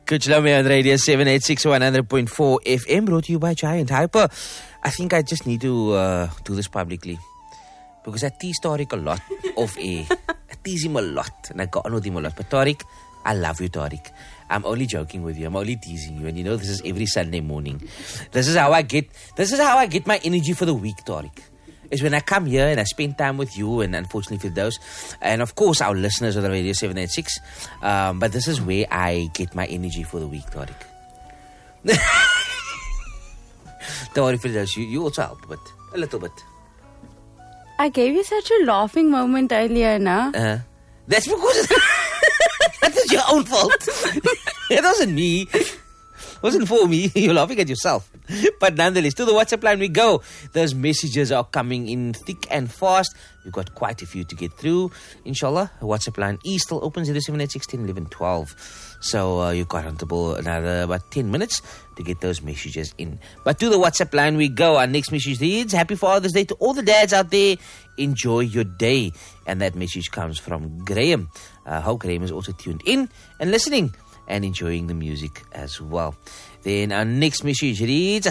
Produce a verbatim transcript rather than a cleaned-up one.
Coach Lamy on Radio seven eight six one hundred point four F M, brought to you by Giant Hyper. I think I just need to uh, do this publicly. Because I tease Tariq a lot off air. I tease him a lot. And I got on with him a lot. But Tariq, I love you, Tariq. I'm only joking with you. I'm only teasing you. And you know this is every Sunday morning. This is how I get this is how I get my energy for the week, Tariq. Is when I come here and I spend time with you and unfortunately for those. And of course our listeners of the Radio seven eight six. Um, but this is where I get my energy for the week, Tariq. Don't worry for those. You, you also help a bit. A little bit. I gave you such a laughing moment earlier, no? Uh, that's because that was your own fault. It wasn't me. It wasn't for me. You're laughing at yourself. But nonetheless, to the WhatsApp line we go. Those messages are coming in thick and fast. We've got quite a few to get through. Inshallah, the WhatsApp line is still open, zero seven eight six one zero one one twelve. So uh, you've got until another about ten minutes to get those messages in. But to the WhatsApp line we go. Our next message reads, Happy Father's Day to all the dads out there. Enjoy your day. And that message comes from Graham. I uh, hope Graham is also tuned in and listening and enjoying the music as well. Then our next message reads,